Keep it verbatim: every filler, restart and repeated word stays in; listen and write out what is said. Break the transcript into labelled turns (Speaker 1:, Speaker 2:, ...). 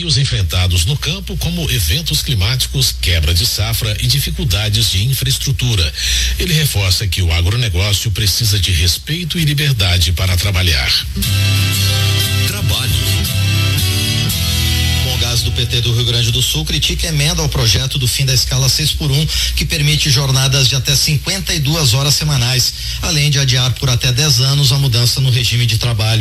Speaker 1: Os enfrentados no campo, como eventos climáticos, quebra de safra e dificuldades de infraestrutura. Ele reforça que o agronegócio precisa de respeito e liberdade para trabalhar.
Speaker 2: Trabalho. Gás do P T do Rio Grande do Sul critica a emenda ao projeto do fim da escala seis por um, que permite jornadas de até cinquenta e duas horas semanais, além de adiar por até dez anos a mudança no regime de trabalho.